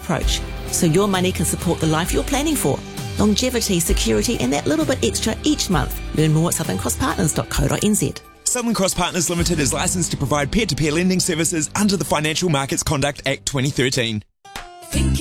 approach so your money can support the life you're planning for. Longevity, security, and that little bit extra each month. Learn more at southern-cross-partners.co.nz. Southern Cross Partners Limited is licensed to provide peer-to-peer lending services under the Financial Markets Conduct Act 2013.